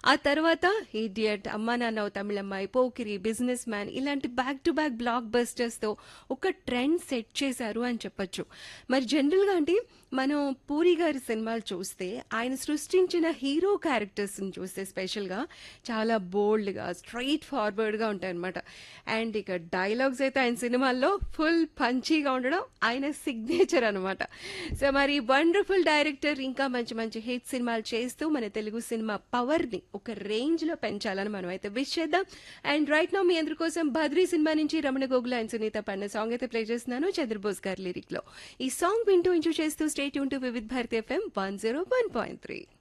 ఆ తర్వాత 'ఇడియట్', 'అమ్మా నాన్న ఓ తమిళమ్మాయి', 'పోకిరి', 'బిజినెస్ మ్యాన్' ఇలాంటి బ్యాక్ టు బ్యాక్ బ్లాక్ బస్టర్స్‌తో ఒక ట్రెండ్ సెట్ చేశారు అని చెప్పొచ్చు. మరి జనరల్‌గా అంటే మనం 'పూరి' గారి సినిమాలు చూస్తే ఆయన సృష్టించిన హీరో క్యారెక్టర్స్‌ని చూస్తే స్పెషల్‌గా చాలా బోల్డ్‌గా, స్ట్రెయిట్ ఫార్వర్డ్‌గా ఉంటాయన్నమాట. అండ్ ఇక డైలాగ్స్ అయితే ఆయన సినిమాల్లో ఫుల్ పంచీగా ఉండడం ఆయన సిగ్నేచర్ అనమాట. సో మరి వండర్‌ఫుల్ డైరెక్టర్ ఇంకా మంచి మంచి హిట్ సినిమాలు చేస్తూ మన తెలుగు సినిమా పవర్‌ని ఒక రేంజ్‌లో పెంచాలని మనం అయితే విష్ చేద్దాం. అండ్ రైట్ నౌ మీ అందరి కోసం 'బద్రి' సినిమా నుంచి రమణ గోగుల అండ్ సునీత పాడిన సాంగ్ అయితే ప్లే చేస్తున్నాను చంద్రబోస్ గారి లిరిక్‌లో. ఈ సాంగ్ వింటూ ఎంజాయ్ చేస్తూ stay tune to Vividh Bharati FM 101.3.